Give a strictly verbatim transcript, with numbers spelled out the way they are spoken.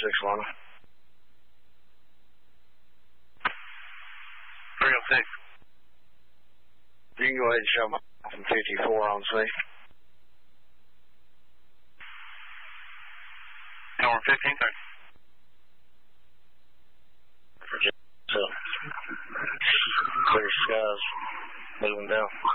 six, Lana. three oh six. You can go ahead and show my fifty-four on C. Number fifteen, sir. So, clear skies, moving down.